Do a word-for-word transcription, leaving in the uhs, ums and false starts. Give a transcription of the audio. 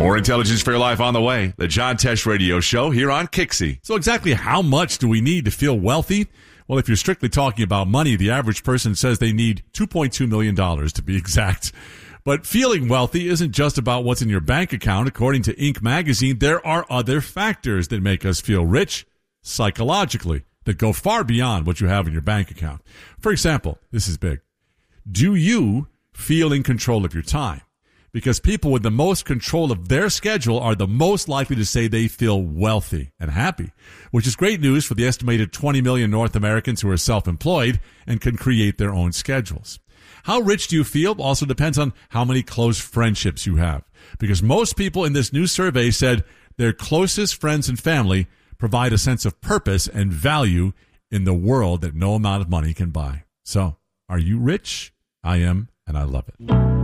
More Intelligence for Your Life on the way. The John Tesh Radio Show here on Kixie. So exactly how much do we need to feel wealthy? Well, if you're strictly talking about money, the average person says they need two point two million dollars to be exact. But feeling wealthy isn't just about what's in your bank account. According to Inc magazine, there are other factors that make us feel rich psychologically that go far beyond what you have in your bank account. For example, this is big. Do you feel in control of your time? Because people with the most control of their schedule are the most likely to say they feel wealthy and happy, which is great news for the estimated twenty million North Americans who are self-employed and can create their own schedules. How rich do you feel also depends on how many close friendships you have, because most people in this new survey said their closest friends and family provide a sense of purpose and value in the world that no amount of money can buy. So, are you rich? I am, and I love it.